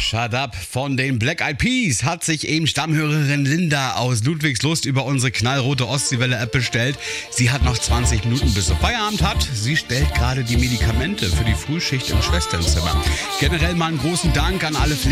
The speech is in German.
Shut Up von den Black Eyed Peas hat sich eben Stammhörerin Linda aus Ludwigslust über unsere knallrote Ostseewelle-App bestellt. Sie hat noch 20 Minuten, bis sie Feierabend hat. Sie stellt gerade die Medikamente für die Frühschicht im Schwesternzimmer. Generell mal einen großen Dank an alle